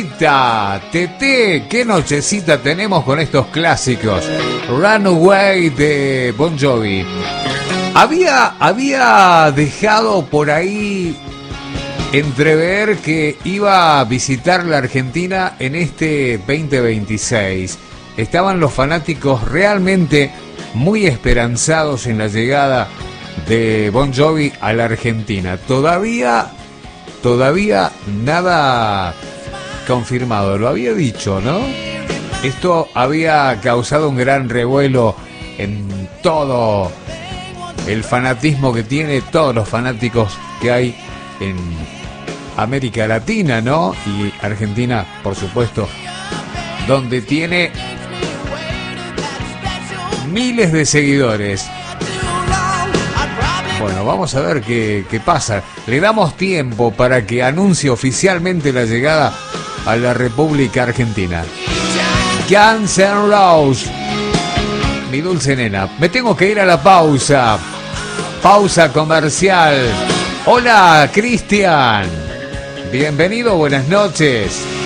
Tete, qué nochecita tenemos con estos clásicos. Runaway de Bon Jovi. Había dejado por ahí entrever que iba a visitar la Argentina en este 2026. Estaban los fanáticos realmente muy esperanzados en la llegada de Bon Jovi a la Argentina. Todavía nada confirmado, lo había dicho, ¿no? Esto había causado un gran revuelo en todo el fanatismo que tiene todos los fanáticos que hay en América Latina, ¿no? Y Argentina, por supuesto, donde tiene miles de seguidores. Bueno, vamos a ver qué pasa. Le damos tiempo para que anuncie oficialmente la llegada a la República Argentina. Guns N' Roses, mi dulce nena. Me tengo que ir a la pausa. Pausa comercial. Hola, Cristian. Bienvenido, buenas noches.